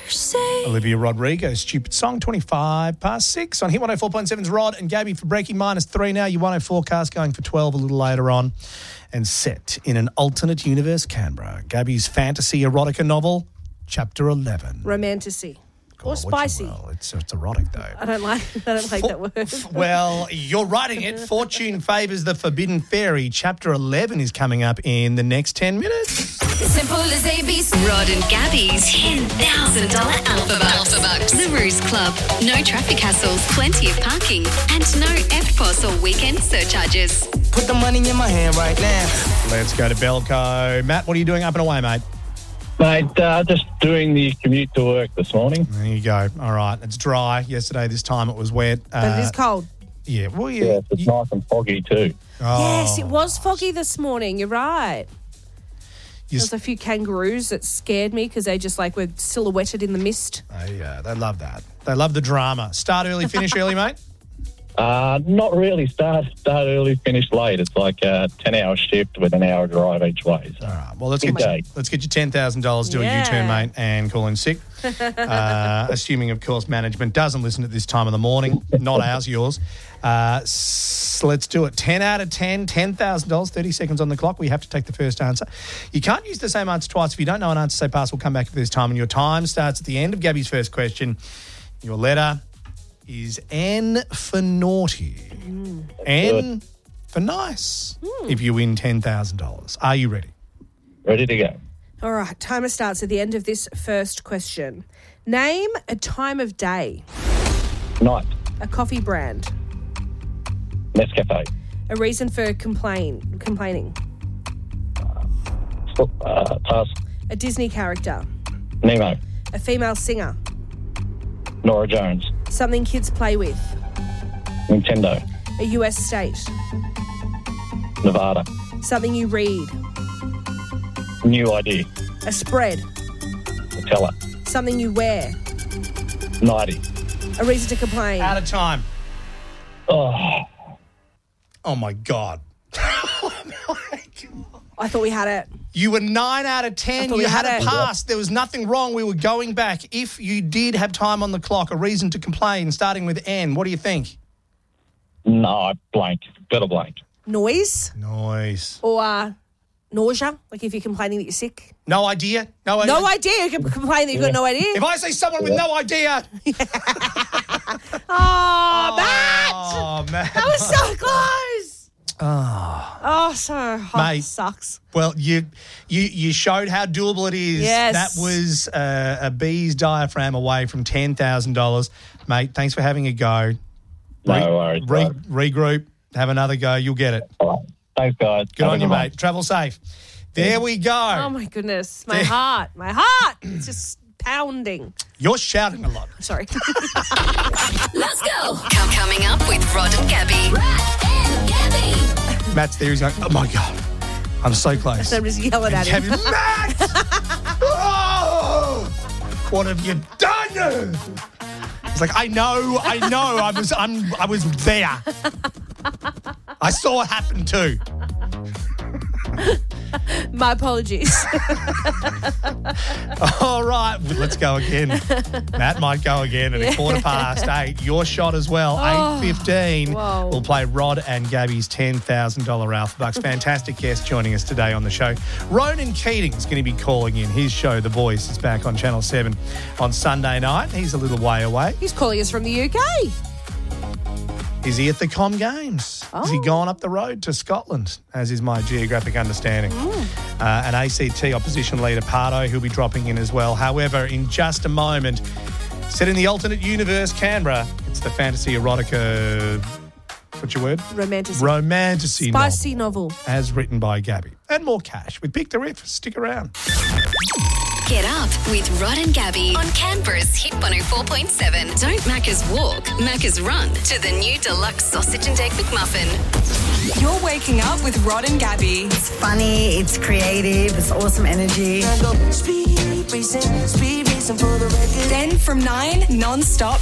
Olivia Rodrigo, Stupid Song, 25 past 6 on Hit 104.7's Rod and Gabby for breaking -3 now. Your 104 forecast going for 12 a little later on. And set in an alternate universe, Canberra. Gabby's fantasy erotica novel, Chapter 11. Romantasy. Call Or it what you spicy. will. It's erotic, though. I don't like that word. Well, you're writing it. Fortune favours the Forbidden Fairy. Chapter 11 is coming up in the next 10 minutes. Simple as ABC. Rod and Gabby's $10,000 Alphabucks. The Ruse Club. No traffic hassles, plenty of parking, and no EFTPOS or weekend surcharges. Put the money in my hand right now. Let's go to Belco. Matt, what are you doing up and away, mate? Mate, just doing the commute to work this morning. There you go. All right. It's dry. Yesterday, this time it was wet. But it is cold. Yeah. Well, Yeah, it's nice and foggy too. Yes, it was foggy this morning. You're right. There's a few kangaroos that scared me because they just were silhouetted in the mist. They love that. They love the drama. Start early, finish early, mate? Not really. Start early, finish late. It's like a 10-hour shift with an hour drive each way. So. All right. Well, let's get you $10,000, do a U-turn, mate, and call in sick. Assuming, of course, management doesn't listen at this time of the morning. Not ours, yours. So let's do it. 10 out of 10, $10,000, 30 seconds on the clock. We have to take the first answer. You can't use the same answer twice. If you don't know an answer, say pass. We'll come back at this time. And your time starts at the end of Gabby's first question. Your letter is N for naughty. N for nice. If you win $10,000. Are you ready? Ready to go. All right, timer starts at the end of this first question. Name a time of day. Night. A coffee brand. Nescafe. A reason for complaining. Pass. A Disney character. Nemo. A female singer. Nora Jones. Something kids play with. Nintendo. A US state. Nevada. Something you read. New idea. A spread. Nutella. Something you wear. Nighty. A reason to complain. Out of time. Oh, my God. I thought we had it. You were 9 out of 10. You had it passed. There was nothing wrong. We were going back. If you did have time on the clock, a reason to complain, starting with N, what do you think? No, I blank. Got a blank. Noise. Noise. Or nausea, like if you're complaining that you're sick. No idea? No idea? No idea. You can complain that you've got no idea. If I say someone with no idea. Matt. That was so close. So hot. Mate, sucks. Well, you showed how doable it is. Yes. That was a bee's diaphragm away from $10,000. Mate, thanks for having a go. No worries. Regroup. Have another go. You'll get it. All right. Thanks, guys. Good on you, mate. Travel safe. There we go. Oh, my goodness. My heart. It's just pounding. You're shouting a lot. Sorry. Let's go. Coming up with Rod and Gabby. Rod and Gabby. Matt's there. He's going, oh, my God. I'm so close. I'm just yelling at him. Matt! Oh! What have you done? It's like, I know. I was there. I saw it happen too. My apologies. All right, let's go again. Matt might go again at 8:15. Your shot as well. 8:15. Whoa. We'll play Rod and Gabby's $10,000 Alphabucks. Fantastic guest joining us today on the show. Ronan Keating is going to be calling in. His show, The Voice, is back on Channel 7 on Sunday night. He's a little way away. He's calling us from the UK. Is he at the Com Games? Has he gone up the road to Scotland, as is my geographic understanding? An ACT opposition leader, Pardo, who'll be dropping in as well. However, in just a moment, set in the alternate universe, Canberra, it's the fantasy erotica, what's your word? Romantasy. Spicy novel. As written by Gabby. And more cash with Pick the Riff. Stick around. Get up with Rod and Gabby on Canberra's Hit 104.7. Don't Macca's walk, Macca's run to the new deluxe sausage and egg McMuffin. You're waking up with Rod and Gabby. It's funny, it's creative, it's awesome energy. Then from 9, non-stop